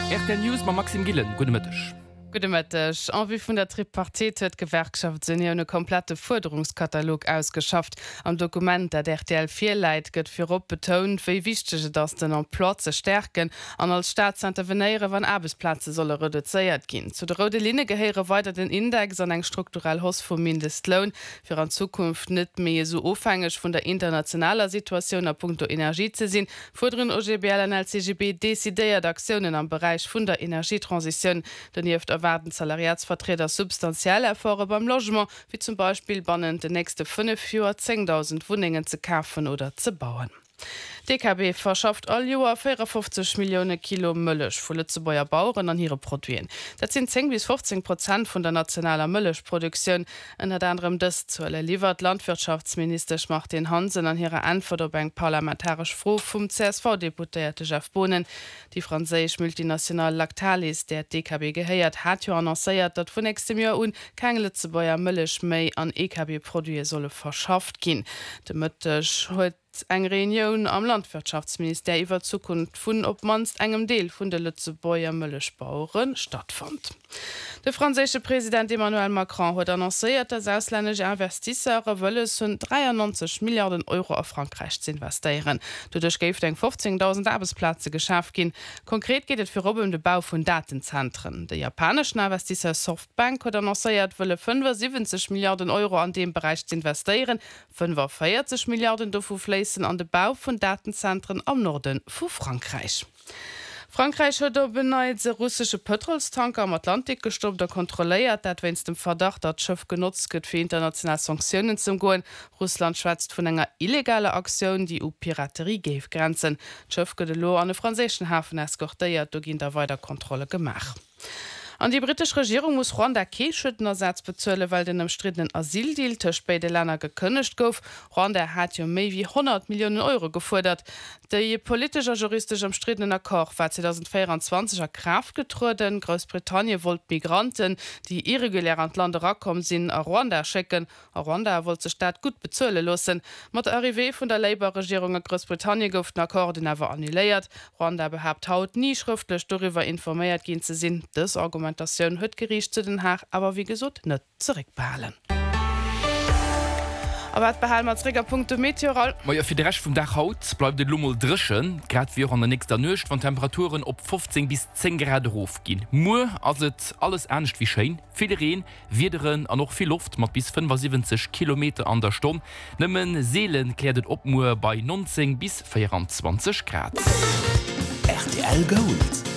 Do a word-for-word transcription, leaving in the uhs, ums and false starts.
R T L News ma Maxim Gillen, gute Mittag. Gudemëttech an wie vun der Tripartit huet Gewerkschaft sinn une komplette Forderungskatalog ausgeschafft. Am Dokument dat R T L vier Leiit gëtt fir op betont, wéi wichtege dats den an Plaze stärken an als Staatsintervenéiere wann Arbeitsplaze solle reduzéiert ginn. Zu der Rode Linie gehéiere weiter den Index an eng strukturell Hoss vum Mindestlohn fir an Zukunft net méi so ofhängeg vun der internationaler Situation a Punkto Energie ze sinn, forderen O G B L N L C G B desideiert Aktionen am Bereich vun der Energietransition, den hift erwarten Salariatsvertreter substanziell Erfolge beim Logement, wie zum Beispiel bannen de nächste fünf Joer zehntausend Wohnungen zu kaufen oder zu bauen. D K B verschafft all Joer vierundfünfzig Millionen Kilo Mëllech vu Lützebauer Bauern an ihre Produien. Dat sind zehn bis fünfzehn Prozent vun der nationaler Mëllechproduktion. Unter anderem das zu liefert Landwirtschaftsminister Martin Hansen an ihrer Anforderung parlamentarisch froh vom C S V-Deputierte Jeff Bohnen. Die französisch Multinational Lactalis, der D K B geheiert, hat ja annonciert, dat vu nächstem Jahr un kein Lützebauer Mëllech méi an E K B-Produie solle verschafft gin. De Mëttech huet eng Reunion am Landwirtschaftsminister iwwer Zukunft vun op manst engem Deel vun de Lützebauer Mëllechbauern stattfand. Der französische Präsident Emmanuel Macron hat annonciert, dass ausländische Investisseure wollen son dreiundneunzig Milliarden Euro auf Frankreich zu investieren. Dadurch gibt es fünfzehntausend Arbeitsplätze geschaffen gehen. Konkret geht es für um den Bau von Datenzentren. Der japanische Investisseur Softbank hat annonciert, wollen fünfundsiebzig Milliarden Euro an dem Bereich zu investieren, fünfundvierzig Milliarden dafür fließen an den Bau von Datenzentren am Norden von Frankreich. Frankreich hat beneid se russische Petrolstanker am Atlantik gestoppt der kontrolliert, dat wenns dem Verdacht dat Schiff genutzt gëtt fir international Sanktionen zum goen. Russland schwätzt vun enger illegale Aktion, die u Piraterie geef grenzen. Schiff gëtt lo an den franzesischen Hafen eskortéiert, do ginn der weiter Kontrolle gemacht. An die britische Regierung muss Rwanda Keeschüttenersatz bezölle, weil den umstrittenen Asyldeal zwischen beide Länder gekündigt gouf. Rwanda hat ja mehr wie hundert Millionen Euro gefordert. Der politische juristisch umstrittene Akkord war zwanzig vierundzwanzig in Kraft getreten. Großbritannien wollte Migranten, die irregulär an Land rankommen sind, an Rwanda schicken. Rwanda wollte die Stadt gut bezahlen lassen. Mit der Arrivée von der Labour-Regierung in Großbritannien gouf den Akkord aber annulliert. Rwanda behauptet haut nie schriftlich darüber informiert gehen zu sein. Das Argument huet gericht zu den Haag, aber wie gesot net zurückbehalen. Aber behalen als Punkte Meteoral. Ja, für den Rest vom Dach Haut bleibt der Lummel drischen, gerade wie auch an der nächsten Nacht von Temperaturen ob fünfzehn bis zehn Grad hochgehen. Nur also alles ernst wie schön. Viele Regen, Wiederen und noch viel Luft mit bis fünfundsiebzig Kilometer an der Stunde. Nimmen Seelen klärt ob nur bei neunzehn bis vierundzwanzig Grad. R T L Gold.